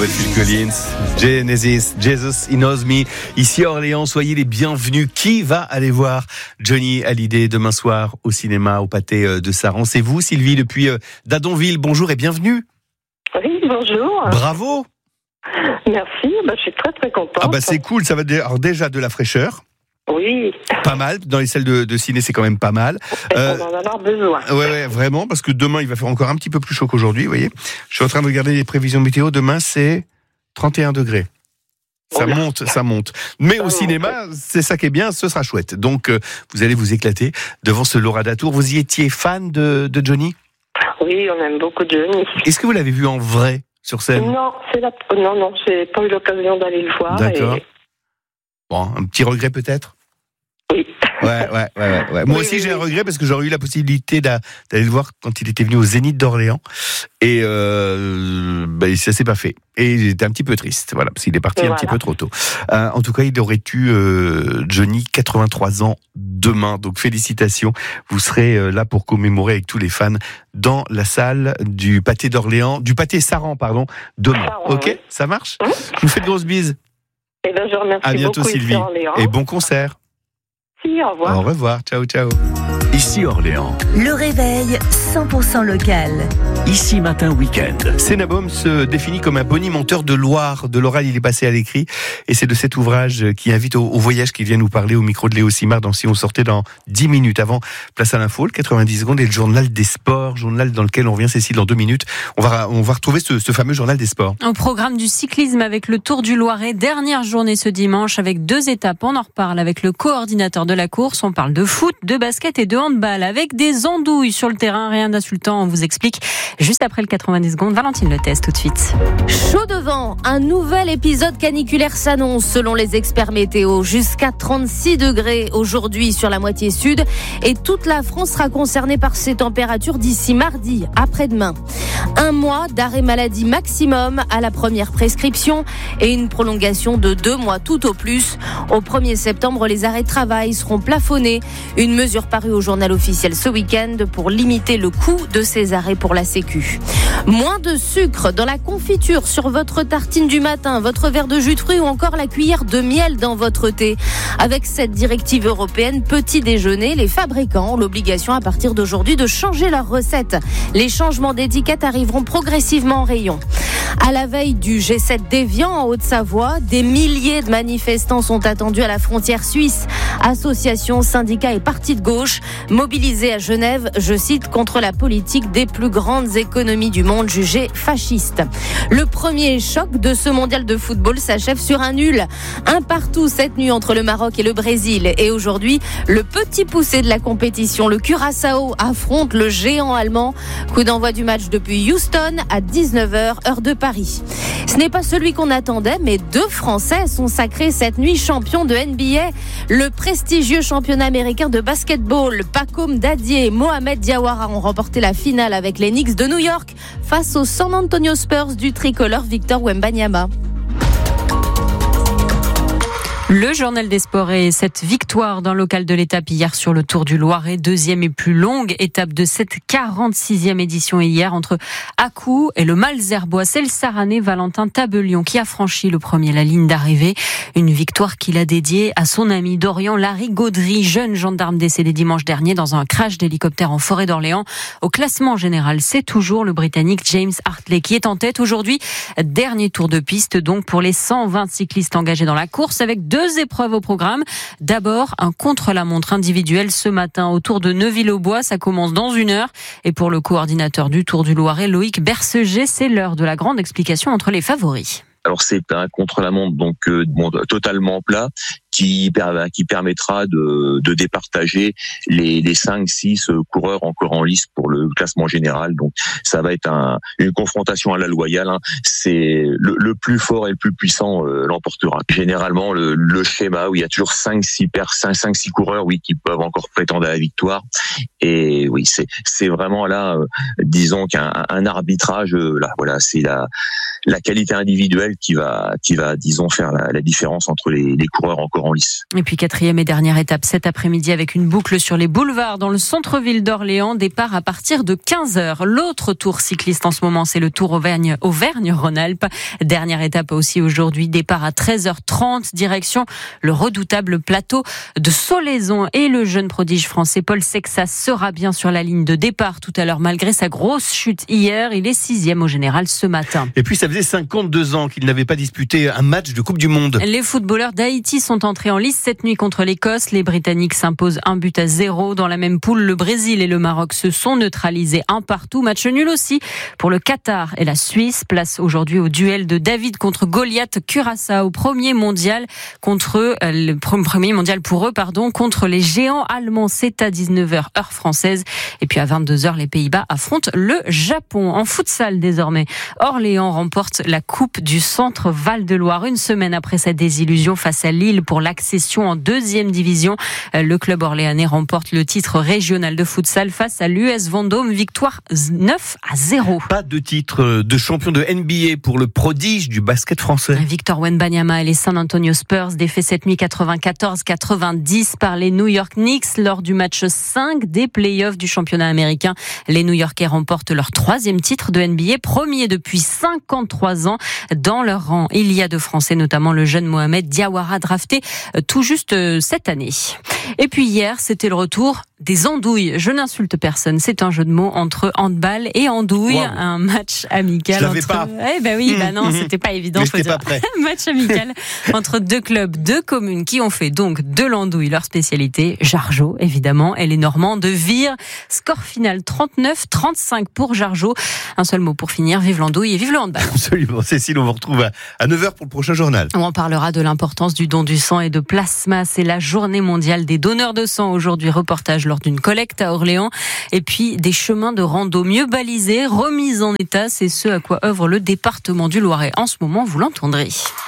nouvelle Phil Collins, Genesis, Jesus, He Knows Me. Ici à Orléans, soyez les bienvenus. Qui va aller voir Johnny Hallyday demain soir au cinéma, au Pâté de Saran? C'est vous, Sylvie, depuis Dadonville. Bonjour et bienvenue. Oui, bonjour. Bravo. Merci, je suis très très contente. C'est cool, ça va alors déjà de la fraîcheur. Oui. Pas mal, dans les salles de ciné c'est quand même pas mal. On en a alors besoin. Ouais, vraiment, parce que demain il va faire encore un petit peu plus chaud qu'aujourd'hui, vous voyez. Je suis en train de regarder les prévisions météo, demain c'est 31 degrés. Ça monte. Mais au cinéma, c'est ça qui est bien, ce sera chouette. Donc vous allez vous éclater devant ce Laura Datour. Vous y étiez fan de Johnny? Oui, on aime beaucoup Johnny. Est-ce que vous l'avez vu en vrai sur scène? Non, j'ai pas eu l'occasion d'aller le voir. D'accord. Bon, un petit regret peut-être? Oui. Ouais. Moi aussi, j'ai un regret parce que j'aurais eu la possibilité d'aller le voir quand il était venu au Zénith d'Orléans. Et ça s'est pas fait. Et j'étais un petit peu triste, voilà, parce qu'il est parti un petit peu trop tôt. En tout cas, il aurait eu, Johnny, 83 ans demain. Donc, félicitations. Vous serez là pour commémorer avec tous les fans dans la salle du Pâté d'Orléans, du Pâté Saran, demain. Ok, oui. Ça marche? Je vous fais de grosses bises. Je vous remercie. À bientôt, beaucoup, Sylvie. Et bon concert. Au revoir. Au revoir. Ciao. Ici Orléans. Le réveil 100% local. Ici Matin Week-end. Sénabaume se définit comme un bonimenteur de Loire. De l'oral, il est passé à l'écrit. Et c'est de cet ouvrage qui invite au voyage qu'il vient nous parler au micro de Léo Simard dans Si on sortait dans 10 minutes. Avant, place à l'info, le 90 secondes et le journal des sports. Journal dans lequel on revient, Cécile, dans 2 minutes. On va retrouver ce fameux journal des sports. Au programme du cyclisme avec le Tour du Loiret. Dernière journée ce dimanche avec 2 étapes. On en reparle avec le coordinateur de la course. On parle de foot, de basket et de handball avec des andouilles sur le terrain. Rien d'insultant, on vous explique juste après le 90 secondes. Valentine Le Test tout de suite. Chaud devant, un nouvel épisode caniculaire s'annonce selon les experts météo. Jusqu'à 36 degrés aujourd'hui sur la moitié sud et toute la France sera concernée par ces températures d'ici mardi, après-demain. 1 mois d'arrêt maladie maximum à la première prescription et une prolongation de 2 mois tout au plus. Au 1er septembre, les arrêts de travail seront plafonnés. Une mesure parue au journal officiel ce week-end pour limiter le coût de ces arrêts pour la Sécu. Moins de sucre dans la confiture, sur votre tartine du matin, votre verre de jus de fruits ou encore la cuillère de miel dans votre thé. Avec cette directive européenne petit déjeuner, les fabricants ont l'obligation à partir d'aujourd'hui de changer leurs recettes. Les changements d'étiquette arriveront progressivement en rayon. À la veille du G7 d'Évian en Haute-Savoie, des milliers de manifestants sont attendus à la frontière suisse. Associations, syndicats et partis de gauche mobilisés à Genève, je cite, contre la politique des plus grandes économies du monde jugées fascistes. Le premier choc de ce mondial de football s'achève sur un nul. 1-1 cette nuit entre le Maroc et le Brésil. Et aujourd'hui, le petit poussé de la compétition, le Curaçao, affronte le géant allemand. Coup d'envoi du match depuis Houston à 19h, heure de Paris. Ce n'est pas celui qu'on attendait, mais 2 Français sont sacrés cette nuit champions de NBA. Le prestigieux championnat américain de basketball, Pacom Dadier et Mohamed Diawara ont remporté la finale avec les Knicks de New York face aux San Antonio Spurs du tricolore Victor Wembanyama. Le journal des sports et cette victoire dans le local de l'étape hier sur le Tour du Loiret, 2e et plus longue étape de cette 46e édition hier entre Acou et le Malzerbois. C'est le Saranais Valentin Tabellion qui a franchi le premier la ligne d'arrivée. Une victoire qu'il a dédiée à son ami d'Orient, Larry Gaudry, jeune gendarme décédé dimanche dernier dans un crash d'hélicoptère en forêt d'Orléans. Au classement général, c'est toujours le Britannique James Hartley qui est en tête aujourd'hui. Dernier tour de piste donc pour les 120 cyclistes engagés dans la course avec 2 épreuves au programme. D'abord, un contre-la-montre individuel ce matin autour de Neuville-aux-Bois. Ça commence dans 1 heure. Et pour le coordinateur du Tour du Loiret, Loïc Berceget, c'est l'heure de la grande explication entre les favoris. Alors c'est un contre-la-montre donc totalement plat qui permettra de départager les 5-6 coureurs encore en lice pour le classement général. Donc ça va être une confrontation à la loyale. C'est le plus fort et le plus puissant l'emportera. Généralement le schéma où il y a toujours 5-6 coureurs qui peuvent encore prétendre à la victoire. Et oui, c'est vraiment là disons qu'un arbitrage là voilà, c'est la qualité individuelle qui va disons faire la différence entre les coureurs encore coureurs en lice. Et puis 4e et dernière étape cet après-midi avec une boucle sur les boulevards dans le centre-ville d'Orléans. Départ à partir de 15h. L'autre tour cycliste en ce moment, c'est le Tour Auvergne-Rhône-Alpes. Dernière étape aussi aujourd'hui. Départ à 13h30. Direction le redoutable plateau de Solaizon. Et le jeune prodige français Paul Sexas sera bien sur la ligne de départ tout à l'heure malgré sa grosse chute hier. Il est 6e au général ce matin. Et puis ça faisait 52 ans qu'il n'avait pas disputé un match de Coupe du Monde. Les footballeurs d'Haïti sont entrés en lice cette nuit contre l'Écosse. Les Britanniques s'imposent 1-0. Dans la même poule, le Brésil et le Maroc se sont neutralisés 1-1. Match nul aussi pour le Qatar et la Suisse. Place aujourd'hui au duel de David contre Goliath. Curaçao, premier mondial pour eux, contre les géants allemands. C'est à 19h heure française. Et puis à 22h, les Pays-Bas affrontent le Japon. En futsal désormais, Orléans remporte la Coupe du Centre Val-de-Loire. Une semaine après sa désillusion face à Lille pour l'accession en 2e division, le club orléanais remporte le titre régional de futsal face à l'US Vendôme. Victoire 9-0. Pas de titre de champion de NBA pour le prodige du basket français. Victor Wembanyama et les San Antonio Spurs défait cette nuit 94-90 par les New York Knicks lors du match 5 des playoffs du championnat américain. Les New-Yorkais remportent leur 3e titre de NBA, premier depuis 53 ans. Dans leur rang, il y a 2 Français, notamment le jeune Mohamed Diawara, drafté tout juste cette année. Et puis hier, c'était le retour des andouilles. Je n'insulte personne, c'est un jeu de mots entre handball et andouille. Wow. Un match amical. Je l'avais pas. Non, c'était pas évident. Mais j'étais pas prêt. Match amical entre 2 clubs, 2 communes qui ont fait donc de l'andouille leur spécialité. Jargeau, évidemment, et les Normands de Vire. Score final 39-35 pour Jargeau. Un seul mot pour finir, vive l'andouille et vive le handball. Absolument. Cécile, on vous retrouve à 9h pour le prochain journal. On parlera de l'importance du don du sang et de plasma. C'est la journée mondiale des donneurs de sang aujourd'hui. Reportage lors d'une collecte à Orléans. Et puis des chemins de rando mieux balisés, remis en état. C'est ce à quoi œuvre le département du Loiret. En ce moment, vous l'entendrez.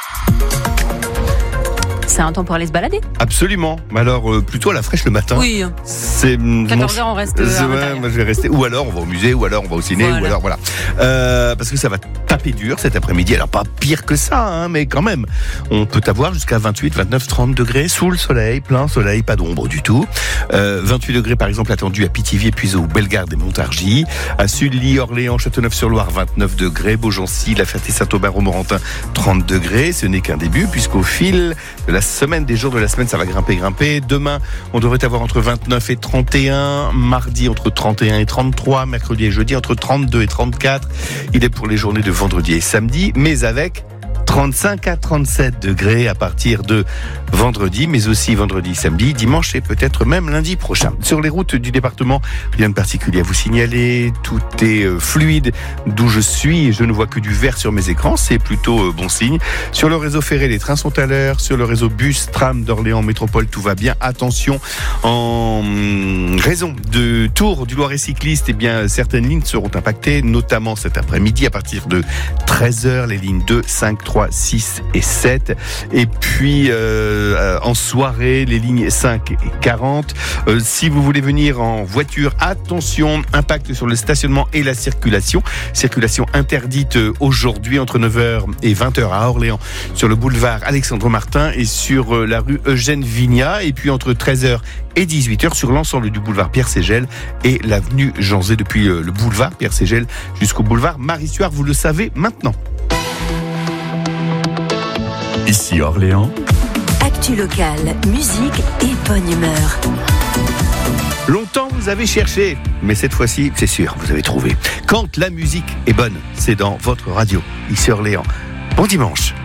C'est un temps pour aller se balader. Absolument. Mais alors, plutôt à la fraîche le matin. Oui. C'est 14h, on reste moi, je vais rester. Ou alors, on va au musée, ou alors, on va au ciné, ou alors, voilà. Parce que ça va taper dur cet après-midi. Alors, pas pire que ça, mais quand même. On peut avoir jusqu'à 28, 29, 30 degrés sous le soleil, plein soleil, pas d'ombre du tout. 28 degrés, par exemple, attendu à Pithiviers, puis au Bellegarde et Montargis. À Sully, Orléans, Châteauneuf-sur-Loire, 29 degrés. Beaugency, La Ferté-Saint-Aubin, Romorantin, 30 degrés. Ce n'est qu'un début, puisqu'au fil de la semaine, des jours de la semaine, ça va grimper. Demain, on devrait avoir entre 29 et 31. Mardi, entre 31 et 33. Mercredi et jeudi, entre 32 et 34. Il est pour les journées de vendredi et samedi, mais avec 35 à 37 degrés à partir de vendredi, mais aussi vendredi, samedi, dimanche et peut-être même lundi prochain. Sur les routes du département, rien de particulier à vous signaler. Tout est fluide d'où je suis. Je ne vois que du vert sur mes écrans. C'est plutôt bon signe. Sur le réseau ferré, les trains sont à l'heure. Sur le réseau bus, tram d'Orléans Métropole, tout va bien. Attention, en raison de Tour du Loiret cycliste, certaines lignes seront impactées, notamment cet après-midi à partir de 13h, les lignes 2, 5, 3, 6 et 7. Et puis en soirée, les lignes 5 et 40. Si vous voulez venir en voiture, attention, impact sur le stationnement et la circulation. Circulation interdite aujourd'hui entre 9h et 20h à Orléans sur le boulevard Alexandre Martin et sur la rue Eugène Vignat. Et puis entre 13h et 18h sur l'ensemble du boulevard Pierre-Ségel et l'avenue Jean Zay depuis le boulevard Pierre-Ségel jusqu'au boulevard Marie-Suard. Vous le savez maintenant. Ici Orléans. Actu locale, musique et bonne humeur. Longtemps vous avez cherché, mais cette fois-ci, c'est sûr, vous avez trouvé. Quand la musique est bonne, c'est dans votre radio, ici Orléans. Bon dimanche.